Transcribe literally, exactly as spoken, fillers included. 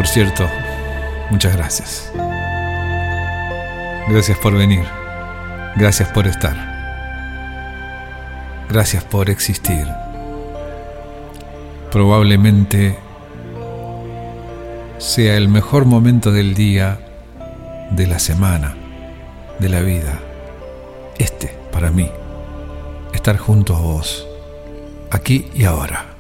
Por cierto, muchas gracias. Gracias por venir. Gracias por estar. Gracias por existir. Probablemente sea el mejor momento del día, de la semana, de la vida. Este, para mí, estar junto a vos, aquí y ahora.